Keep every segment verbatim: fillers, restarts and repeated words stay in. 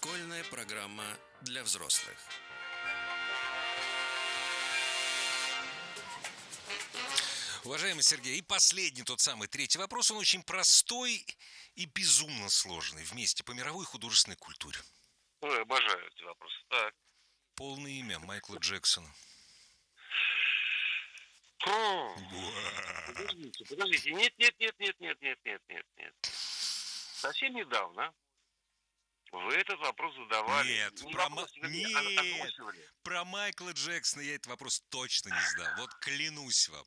Школьная программа для взрослых. Уважаемый Сергей, и последний, тот самый третий вопрос. Он очень простой и безумно сложный. Вместе по мировой художественной культуре. Ой, обожаю эти вопросы. Так. Полное имя Майкла Джексона. Фу. Подождите, подождите. Нет, нет, нет, нет, нет, нет, нет, нет, нет. Совсем недавно вы этот вопрос задавали. Нет, Не про, вопрос, Ма... вернее, Нет. озвучивали. Про Майкла Джексона я этот вопрос точно не задал. Вот клянусь вам.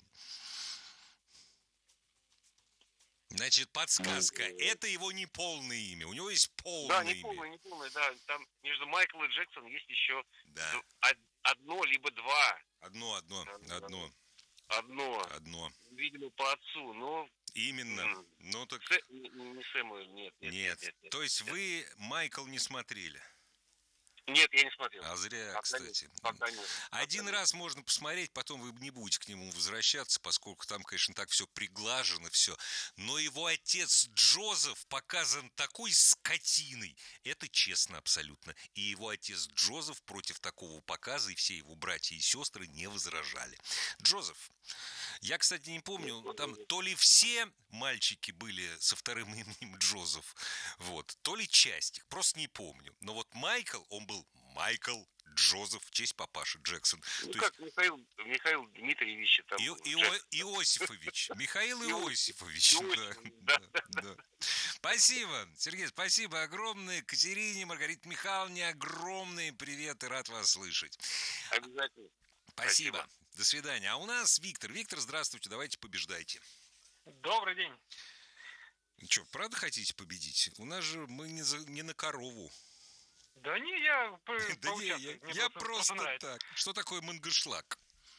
Значит, подсказка. Это его не полное имя. У него есть полное Да, не имя. полное, не полное, да. Там между Майкл и Джексон есть еще Да. одно либо два. Одно, одно, одно. Одно. Одно. Видимо, по отцу, но... Именно. Mm. Ну так... Сэ... Не, не Сэмуэль, нет нет, нет. нет, нет, нет. То есть вы Майкл не смотрели? Нет, я не смотрел. А зря, пока кстати. Нет, пока нет, Один пока раз нет. Можно посмотреть, потом вы не будете к нему возвращаться, поскольку там, конечно, так все приглажено, все. Но его отец Джозеф показан такой скотиной. Это честно абсолютно. И его отец Джозеф против такого показа, и все его братья и сестры не возражали. Джозеф. Я, кстати, не помню, там то ли все мальчики были со вторым именем Джозеф, вот, то ли часть их, просто не помню. Но вот Майкл, он был Майкл Джозеф в честь папаши Джексон. Ну то как есть... Михаил, Михаил Дмитриевич там. И, Ио, Иосифович. Михаил Иосифович. Да, да, да. Спасибо, Сергей, спасибо огромное. Катерине, Маргарите Михайловне огромный привет и рад вас слышать. Обязательно. Спасибо. Спасибо. До свидания. А у нас Виктор. Виктор, здравствуйте, давайте побеждайте. Добрый день. Что, правда хотите победить? У нас же мы не, за, не на корову. Да не, я Да не, я, я просто, просто так. Что такое мангышлак?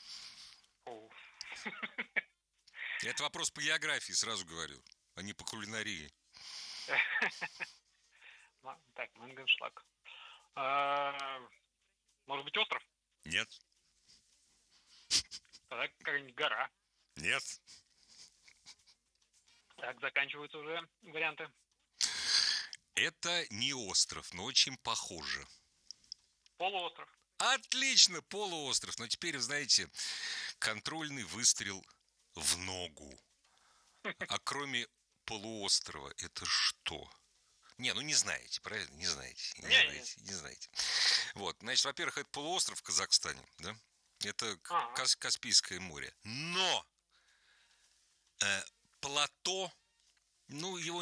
Это вопрос по географии, сразу говорю, а не по кулинарии. Так, мангышлак. Может быть, остров? Нет. Тогда какая-нибудь гора. Нет. Так, заканчиваются уже варианты. Это не остров, но очень похоже. Полуостров. Отлично, полуостров. Но теперь, знаете, контрольный выстрел в ногу. А кроме полуострова, это что? Не, ну не знаете, правильно? Не знаете. Не, не знаете, не знаете. Вот, значит, во-первых, это полуостров в Казахстане, да? Это ага. Кас- Каспийское море. Но э, плато, ну, его